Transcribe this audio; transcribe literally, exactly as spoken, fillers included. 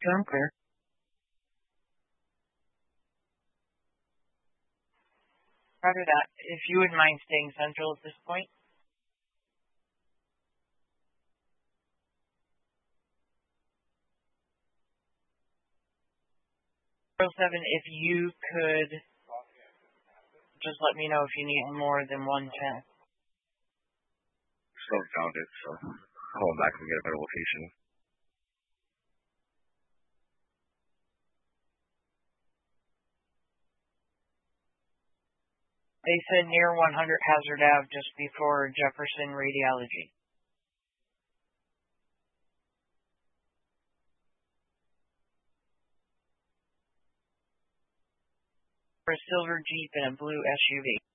I'm clear. Roger that. If you wouldn't mind staying central at this point. zero seven, if you could just let me know if you need more than one ten. Still found it, so hold back and get a better location. They said near one hundred Hazard Ave just before Jefferson Radiology. For a silver Jeep and a blue S U V.